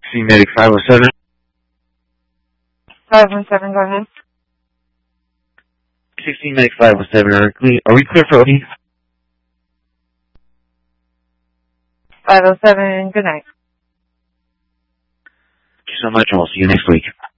Medic 507. 517, go ahead. 16 Medic 507, are we clear for OT? 507, good night. Thank you so much, and we'll see you next week.